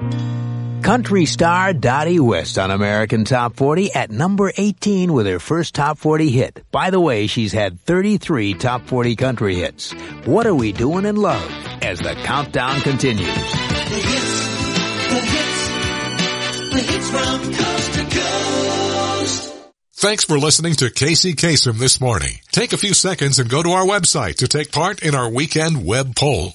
Country star Dottie West on American Top 40 at number 18 with her first Top 40 hit. By the way, she's had 33 Top 40 country hits. What Are We Doing in Love? As the countdown continues. The hits from coast to coast. Thanks for listening to Casey Kasem this morning. Take a few seconds and go to our website to take part in our weekend web poll.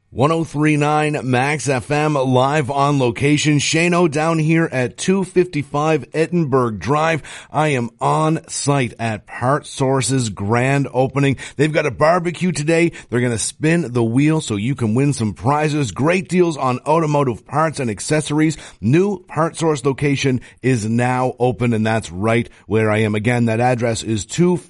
103.9 Max FM live on location. Shano down here at 255 Edinburgh Drive. I am on site at Part Source's grand opening. They've got a barbecue today. They're going to spin the wheel so you can win some prizes. Great deals on automotive parts and accessories. New Part Source location is now open, and that's right where I am. Again, that address is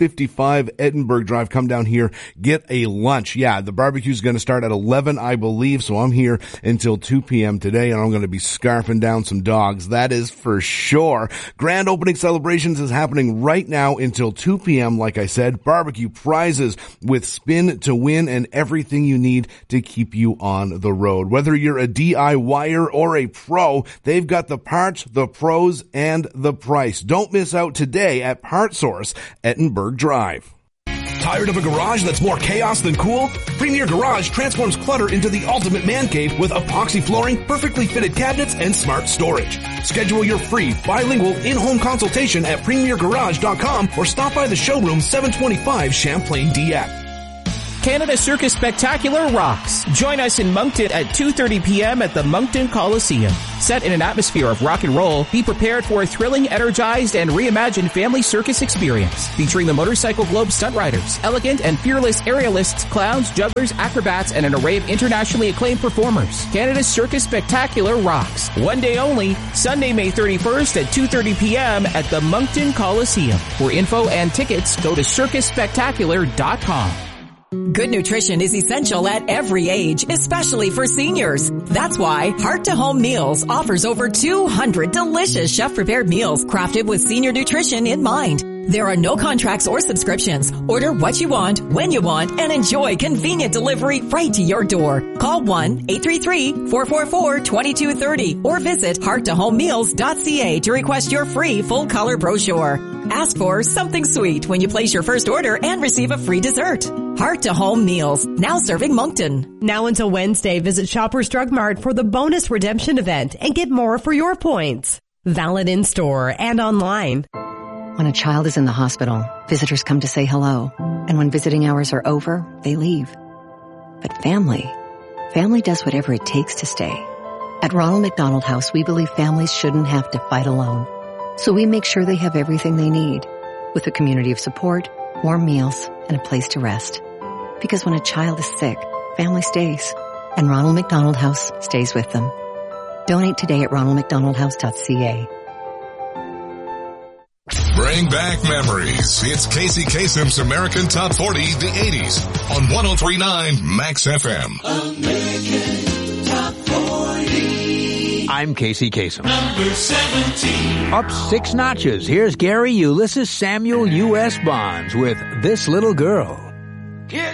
255 Edinburgh Drive. Come down here, get a lunch. Yeah, the barbecue is going to start at 11, I believe, so I'm here until 2 p.m. today, and I'm going to be scarfing down some dogs. That is for sure. Grand opening celebrations is happening right now until 2 p.m. Like I said, barbecue prizes with spin to win and everything you need to keep you on the road. Whether you're a DIYer or a pro, they've got the parts, the pros, and the price. Don't miss out today at Part Source, Edinburgh Drive. Tired of a garage that's more chaos than cool? Premier Garage transforms clutter into the ultimate man cave with epoxy flooring, perfectly fitted cabinets, and smart storage. Schedule your free bilingual in-home consultation at premiergarage.com or stop by the showroom 725 Champlain Dieppe. Canada Circus Spectacular rocks. Join us in Moncton at 2:30 p.m. at the Moncton Coliseum. Set in an atmosphere of rock and roll, be prepared for a thrilling, energized, and reimagined family circus experience. Featuring the Motorcycle Globe stunt riders, elegant and fearless aerialists, clowns, jugglers, acrobats, and an array of internationally acclaimed performers. Canada Circus Spectacular rocks. One day only, Sunday, May 31st at 2:30 p.m. at the Moncton Coliseum. For info and tickets, go to circusspectacular.com. Good nutrition is essential at every age, especially for seniors. That's why Heart to Home Meals offers over 200 delicious chef-prepared meals crafted with senior nutrition in mind. There are no contracts or subscriptions. Order what you want, when you want, and enjoy convenient delivery right to your door. Call 1-833-444-2230 or visit hearttohomemeals.ca to request your free full-color brochure. Ask for something sweet when you place your first order and receive a free dessert. Heart to Home Meals, now serving Moncton. Now until Wednesday, visit Shoppers Drug Mart for the bonus redemption event and get more for your points. Valid in store and online. When a child is in the hospital, visitors come to say hello. And when visiting hours are over, they leave. But family does whatever it takes to stay. At Ronald McDonald House, we believe families shouldn't have to fight alone. So we make sure they have everything they need, with a community of support, warm meals, and a place to rest. Because when a child is sick, family stays. And Ronald McDonald House stays with them. Donate today at ronaldmcdonaldhouse.ca. Bring back memories. It's Casey Kasem's American Top 40, the 80s, on 103.9 Max FM. American Top 40. I'm Casey Kasem. Number 17. Up 6 notches. Here's Gary Ulysses Samuel U.S. Bonds with This Little Girl.